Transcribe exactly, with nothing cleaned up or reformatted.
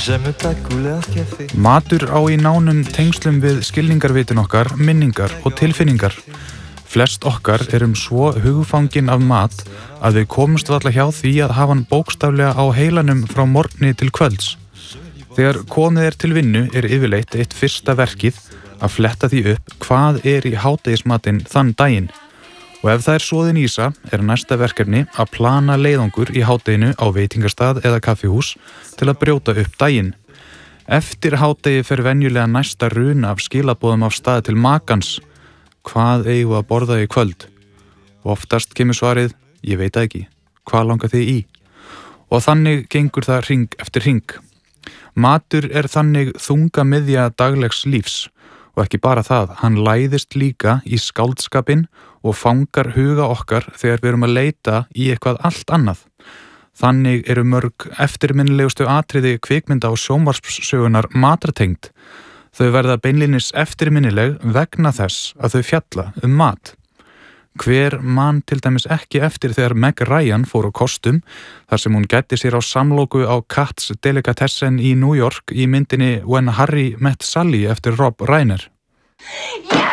Matur á í nánum tengslum við skilningarvitin okkar, minningar og tilfinningar. Flest okkar erum svo hugfangin af mat að við komumst varla hjá því að hafa hann bókstaflega á heilanum frá morgni til kvölds. Þegar komið er til vinnu er yfirleitt eitt fyrsta verkið að fletta því upp hvað er í hádegismatinn þann daginn. Og ef það er soðin ísa, er næsta verkefni að plana leiðangur í hádeginu á veitingastað eða kaffihús til að brjóta upp daginn. Eftir hádegi fer venjulega næsta runa af skilaboðum af stað til makans. Hvað eigum við að borða í kvöld? Og oftast kemur svarið, ég veit ekki, hvað langar þið í? Og þannig gengur það hring eftir hring. Matur er þannig þunga miðja daglegs lífs. Og ekki bara það, hann læðist líka í skáldskapinn og fangar huga okkar þegar við erum að leita í eitthvað allt annað. Þannig eru mörg eftirminnilegustu atriði kvikmynda og sjónvarpssögunar matartengd. Þau verða beinlínis eftirminnileg vegna þess að þau fjalla um mat. Hver man til dæmis ekki eftir þegar Meg Ryan fór á kostum þar sem hún gætti sér á samloku á Katz Delicatessen í New York í myndinni When Harry Met Sally eftir Rob Reiner.